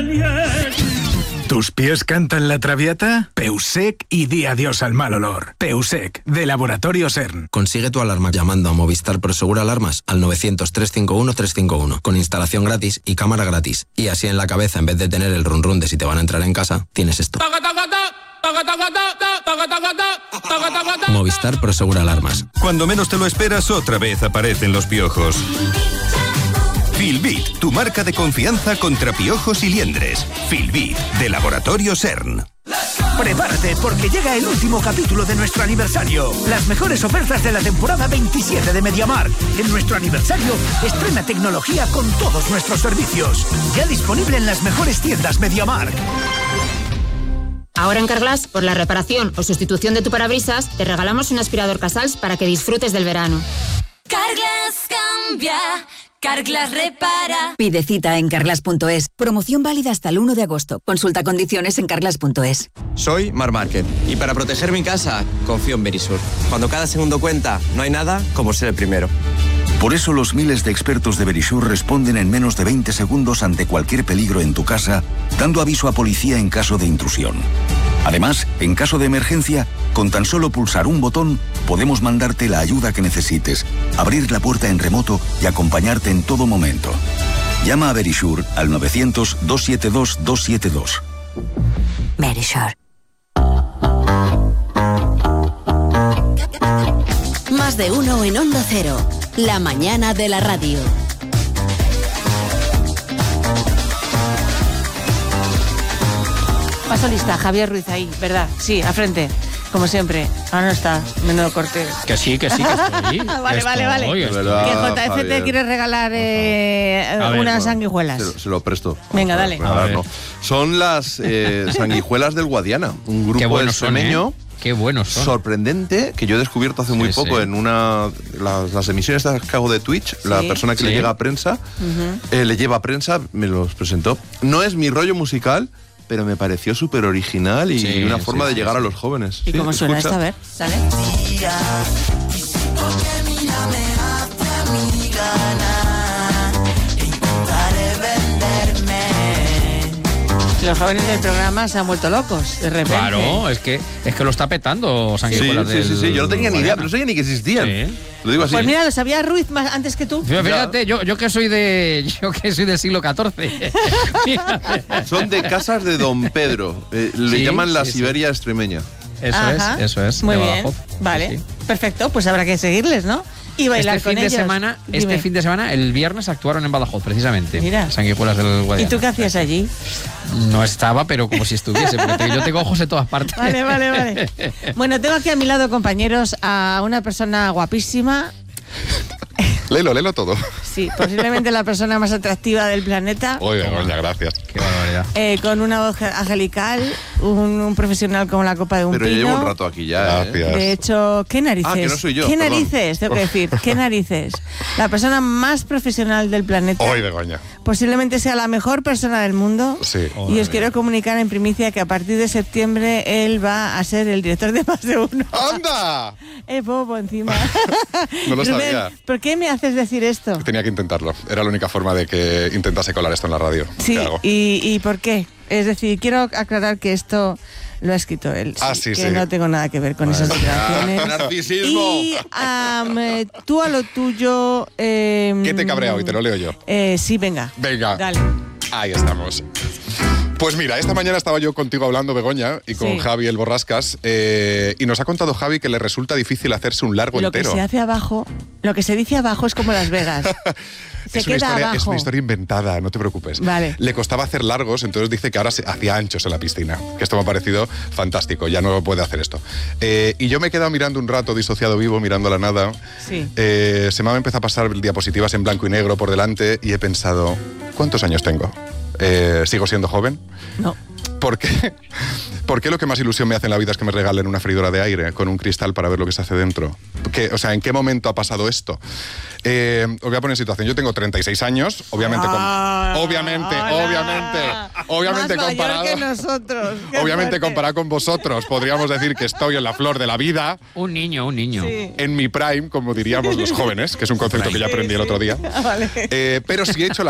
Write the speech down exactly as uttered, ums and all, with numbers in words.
¿Tus pies cantan la traviata? Peusec y di adiós al mal olor. Peusec, de Laboratorio CERN. Consigue tu alarma llamando a Movistar Prosegur Alarmas al novecientos, trescientos cincuenta y uno, trescientos cincuenta y uno, con instalación gratis y cámara gratis. Y así en la cabeza, en vez de tener el run run de si te van a entrar en casa, tienes esto. Movistar Prosegur Alarmas. Cuando menos te lo esperas, otra vez aparecen los piojos. Filbit, tu marca de confianza contra piojos y liendres. Filbit, de Laboratorio CERN. Prepárate porque llega el último capítulo de nuestro aniversario. Las mejores ofertas de la temporada veintisiete de MediaMarkt. En nuestro aniversario, estrena tecnología con todos nuestros servicios. Ya disponible en las mejores tiendas MediaMarkt. Ahora en Carglass, por la reparación o sustitución de tu parabrisas, te regalamos un aspirador Casals para que disfrutes del verano. Carglass cambia, Carglass repara. Pide cita en carglass punto es. Promoción válida hasta el uno de agosto. Consulta condiciones en carglass punto es. Soy Mar Márquez y para proteger mi casa confío en Verisur. Cuando cada segundo cuenta, no hay nada como ser el primero. Por eso los miles de expertos de Verisur responden en menos de veinte segundos ante cualquier peligro en tu casa, dando aviso a policía en caso de intrusión. Además, en caso de emergencia, con tan solo pulsar un botón, podemos mandarte la ayuda que necesites, abrir la puerta en remoto y acompañarte en todo momento. Llama a Verisur al novecientos, doscientos setenta y dos, doscientos setenta y dos. Verisur. Más de uno en Onda Cero. La mañana de la radio. Paso lista, Javier Ruiz ahí, ¿verdad? Sí, a frente, como siempre. Ahora no está, menudo corte. Que sí, que sí, que estoy. Vale, estoy, vale, vale. estoy. Que J F te quiere regalar eh, ver, unas no, sanguijuelas. Se, se lo presto. Venga, dale. Regalar, no. Son las eh, sanguijuelas del Guadiana, un grupo Qué buenos son, extremeño. ¿eh? Qué buenos son. Sorprendente, que yo he descubierto hace muy Sí, poco sí. en una las, las emisiones que hago de Twitch, la Sí. persona que Sí. le llega a prensa, Ujú. eh, le lleva a prensa, me los presentó. No es mi rollo musical, pero me pareció súper original y Sí, una forma sí, de sí, llegar sí. a los jóvenes. ¿Y Sí, cómo suena escucha. esta? A ver, ¿sale? Los jóvenes del programa se han vuelto locos, de repente. Claro, es que, es que lo está petando Sí, sanguijuelas sí, sí, del sí, yo no tenía ni idea, Guadiana. pero no sabía ni que existían. Sí. Lo digo así. Pues mira, lo sabía Ruiz más antes que tú. Fíjate, fíjate, yo, yo que soy de yo que soy del siglo catorce. Son de casas de Don Pedro. Eh, le Sí, llaman la sí, sí. Siberia extremeña. Eso Ajá. es, eso es. Muy de bien, Badajoz. vale, Sí, sí. perfecto, pues habrá que seguirles, ¿no? Y bailar Este con fin de ellos. semana, Dime. este fin de semana, el viernes actuaron en Badajoz, precisamente. Mira. Sanguijuelas del Guadiana. ¿Y tú qué hacías allí? No estaba, pero como si estuviese, porque yo tengo ojos en todas partes. Vale, vale, vale. Bueno, tengo aquí a mi lado, compañeros, a una persona guapísima. Léelo, léelo todo. Sí, posiblemente la persona más atractiva del planeta. Oye, Begoña, gracias. Qué barbaridad. Eh, con una voz angelical, un, un profesional como la copa de un Pero pino. yo llevo un rato aquí ya. ¿eh? Gracias. De hecho, ¿qué narices? Ah, que no soy yo, ¿Qué perdón. narices? Tengo que decir, ¿qué narices? La persona más profesional del planeta. Oye, Begoña. Posiblemente sea la mejor persona del mundo. Sí. Y os quiero comunicar en primicia que a partir de septiembre él va a ser el director de Más de Uno. ¡Anda! Eh, bobo encima. No lo Rubén, sabía. ¿por qué me haces decir esto? Tenía que intentarlo. Era la única forma de que intentase colar esto en la radio. Sí, ¿Qué hago? y, ¿y por qué? Es decir, quiero aclarar que esto lo ha escrito él. Ah, sí, que sí. no tengo nada que ver con esas declaraciones. Narcisismo. Y am, eh, tú a lo tuyo... Eh, ¿Qué te cabrea hoy? Te lo leo yo. Eh, sí, venga. Venga. Dale. Ahí estamos. Pues mira, esta mañana estaba yo contigo hablando, Begoña, y con Sí. Javi el Borrascas, eh, y nos ha contado Javi que le resulta difícil hacerse un largo Lo entero. que se hace abajo, lo que se dice abajo es como Las Vegas. Se es, una queda historia, abajo. es una historia inventada, no te preocupes. Vale. Le costaba hacer largos, entonces dice que ahora se hacía anchos en la piscina. Que esto me ha parecido fantástico, ya no puede hacer esto. Eh, y yo me he quedado mirando un rato, disociado vivo, mirando la nada. Sí. Eh, se me han empezado a pasar diapositivas en blanco y negro por delante y he pensado, ¿cuántos años tengo? Eh, ¿Sigo siendo joven? No. ¿Por qué? ¿Por qué lo que más ilusión me hace en la vida es que me regalen una freidora de aire con un cristal para ver lo que se hace dentro? ¿Qué, o sea, ¿en qué momento ha pasado esto? Eh, os voy a poner en situación. Yo tengo treinta y seis años, obviamente, Ah, com- obviamente, hola. obviamente, obviamente Más mayor comparado, que nosotros. Qué obviamente fuerte. comparado con vosotros, podríamos decir que estoy en la flor de la vida. Un niño, un niño. Sí. En mi prime, como diríamos los jóvenes, que es un concepto que ya aprendí el otro día. Vale. Eh, pero sí he hecho la